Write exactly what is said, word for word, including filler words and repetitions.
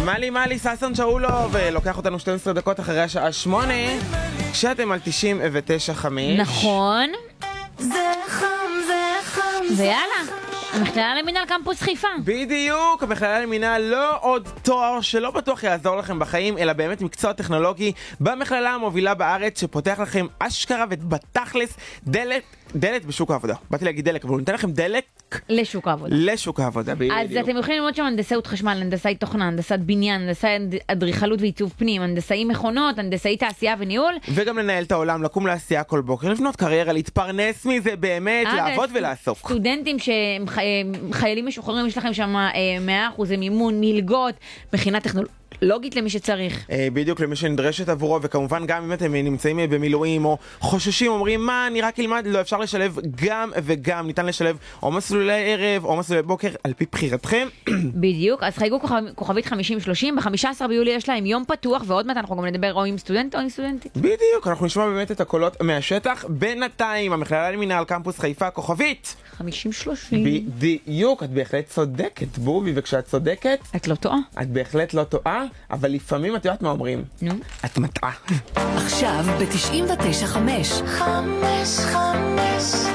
מלי מלי ססון שאולוב לוקח אותנו שתים עשרה דקות אחרי השעה שמונה, כשאתם על תשעים ותשע חמש. נכון. זה חם, זה חם. ויאללה, המכללה למינהל קמפוס חיפה. בדיוק, המכללה למינהל לא עוד תואר שלא בטוח יעזור לכם בחיים, אלא באמת מקצוע טכנולוגי במכללה המובילה בארץ, שפותח לכם אשכרה ובתכלס דלת, דלת בשוק העבודה. באתי להגיד דלק, אבל הוא נותן לכם דלק לשוק העבודה. לשוק העבודה, בדיוק. אז אתם יכולים ללמוד שם הנדסאות חשמל, הנדסאי תוכנה, הנדסת בניין, הנדסאי אדריכלות ועיצוב פנים, הנדסאי מכונות, הנדסאי תעשייה וניהול. וגם לנהל את העולם, לקום לעשייה כל בוקר, לבנות קריירה, להתפרנס מזה באמת, לעבוד ולעסוק. סטודנטים שהם חיילים משוחררים, יש לכם שם מאה אחוז מימון, מלגות, מכינה טכנולוגית למי שצריך. בדיוק, למי שנדרשת עבורו, וכמובן גם אם אתם נמצאים במילואים או חוששים, אומרים מה, אני רק אלמד, לא, אפשר לשלב גם וגם, ניתן לשלב או מסלולי ערב או מסלולי בוקר, על פי בחירתכם. בדיוק, אז חייגו כוכבית חמישים שלושים, ב-חמישה עשר ביולי יש להם יום פתוח, ועוד מעט אנחנו גם נדבר או עם סטודנט או עם סטודנטית. בדיוק, אנחנו נשמע באמת את הקולות מהשטח. בינתיים, המכללה למינהל קמפוס חיפה, כוכבית חמישים שלושים. בדיוק, את בהחלט צודקת, בובי, וכשאת צודקת, את לא טועה. את בהחלט לא טועה, אבל לפעמים את יודעת מה אומרים. נו. את מטעה. עכשיו ב-תשעים ותשע חמש. חמש, חמש.